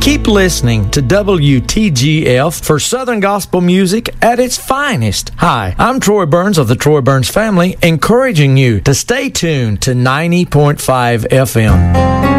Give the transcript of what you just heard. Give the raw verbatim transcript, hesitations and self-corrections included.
Keep listening to W T G F for Southern gospel music at its finest. Hi, I'm Troy Burns of the Troy Burns family, encouraging you to stay tuned to ninety point five F M.